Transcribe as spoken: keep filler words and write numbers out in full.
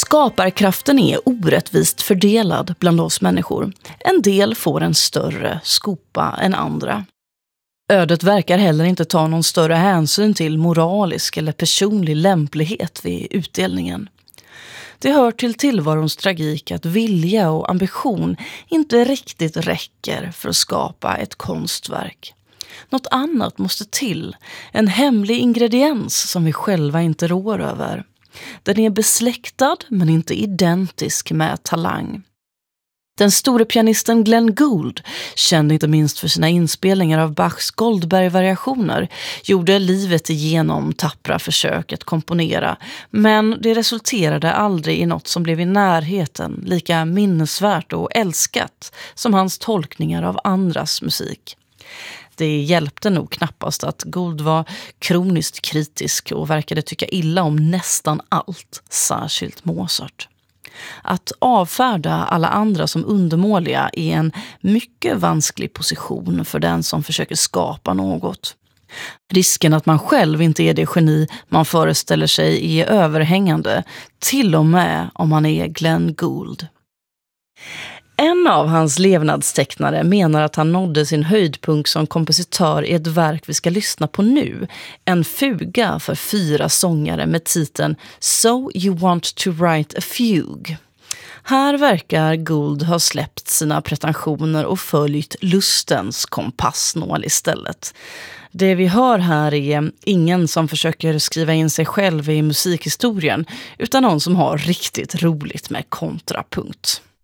Skaparkraften är orättvist fördelad bland oss människor. En del får en större skopa än andra. Ödet verkar heller inte ta någon större hänsyn till moralisk eller personlig lämplighet vid utdelningen. Det hör till tillvarons tragik att vilja och ambition inte riktigt räcker för att skapa ett konstverk. Något annat måste till, en hemlig ingrediens som vi själva inte rår över. Den är besläktad men inte identisk med talang. Den store pianisten Glenn Gould, känd inte minst för sina inspelningar av Bachs Goldberg-variationer, gjorde livet igenom tappra försök att komponera, men det resulterade aldrig i något som blev i närheten lika minnesvärt och älskat som hans tolkningar av andras musik. Det hjälpte nog knappast att Gould var kroniskt kritisk och verkade tycka illa om nästan allt, särskilt Mozart. Att avfärda alla andra som undermåliga är en mycket vansklig position för den som försöker skapa något. Risken att man själv inte är det geni man föreställer sig är överhängande, till och med om man är Glenn Gould. En av hans levnadstecknare menar att han nådde sin höjdpunkt som kompositör i ett verk vi ska lyssna på nu. En fuga för fyra sångare med titeln So You Want to Write a Fugue. Här verkar Gould ha släppt sina pretensioner och följt lustens kompassnål istället. Det vi hör här är ingen som försöker skriva in sig själv i musikhistorien, utan någon som har riktigt roligt med kontrapunkt.